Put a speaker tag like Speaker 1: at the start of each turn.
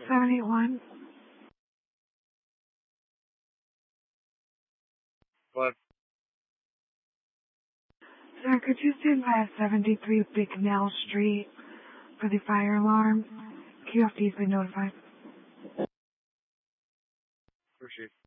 Speaker 1: 781.
Speaker 2: What?
Speaker 1: Sir, could you stand by at 73 Bicknell Street for the fire alarm? QFD's been notified.
Speaker 2: Appreciate it.